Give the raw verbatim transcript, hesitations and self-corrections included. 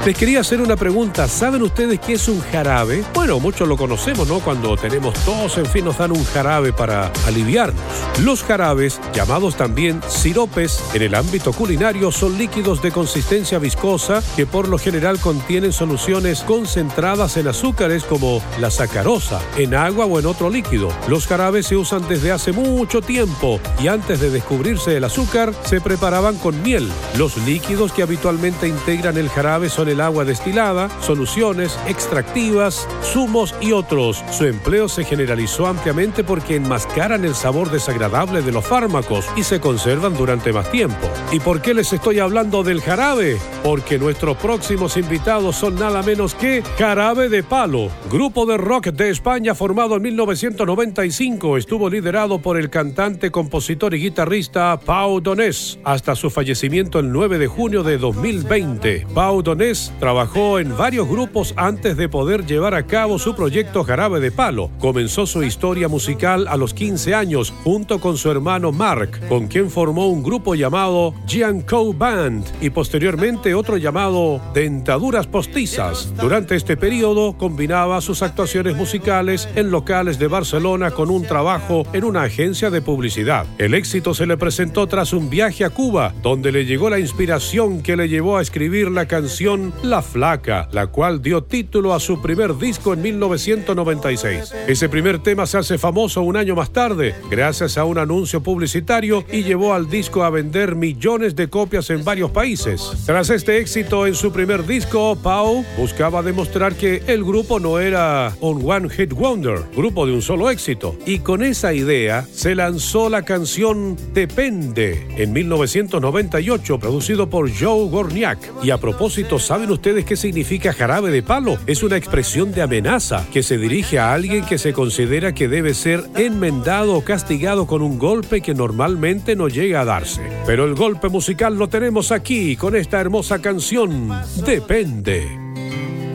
Les quería hacer una pregunta. ¿Saben ustedes qué es un jarabe? Bueno, muchos lo conocemos, ¿no? Cuando tenemos tos, en fin, nos dan un jarabe para aliviarnos. Los jarabes, llamados también siropes, en el ámbito culinario son líquidos de consistencia viscosa que por lo general contienen soluciones concentradas en azúcares como la sacarosa, en agua o en otro líquido. Los jarabes se usan desde hace mucho tiempo y antes de descubrirse el azúcar, se preparaban con miel. Los líquidos que habitualmente integran el jarabe son el agua destilada, soluciones extractivas, zumos y otros. Su empleo se generalizó ampliamente porque enmascaran el sabor desagradable de los fármacos y se conservan durante más tiempo. ¿Y por qué les estoy hablando del jarabe? Porque nuestros próximos invitados son nada menos que Jarabe de Palo, grupo de rock de España formado en mil novecientos noventa y cinco. Estuvo liderado por el cantante, compositor y guitarrista Pau Donés hasta su fallecimiento el nueve de junio de dos mil veinte. Pau Donés trabajó en varios grupos antes de poder llevar a cabo su proyecto Jarabe de Palo. Comenzó su historia musical a los quince años junto con su hermano Mark, con quien formó un grupo llamado Gianco Band y posteriormente otro llamado Dentaduras Postizas. Durante este periodo combinaba sus actuaciones musicales en locales de Barcelona con un trabajo en una agencia de publicidad. El éxito se le presentó tras un viaje a Cuba, donde le llegó la inspiración que le llevó a escribir la canción La Flaca, la cual dio título a su primer disco en mil novecientos noventa y seis. Ese primer tema se hace famoso un año más tarde, gracias a un anuncio publicitario y llevó al disco a vender millones de copias en varios países. Tras este éxito en su primer disco, Pau buscaba demostrar que el grupo no era un One Hit Wonder, grupo de un solo éxito, y con esa idea se lanzó la canción Depende en mil novecientos noventa y ocho, producido por Joe Gorniak. Y a propósito, ¿saben ustedes qué significa jarabe de palo? Es una expresión de amenaza que se dirige a alguien que se considera que debe ser enmendado o castigado con un golpe que normalmente no llega a darse. Pero el golpe musical lo tenemos aquí con esta hermosa canción, Depende.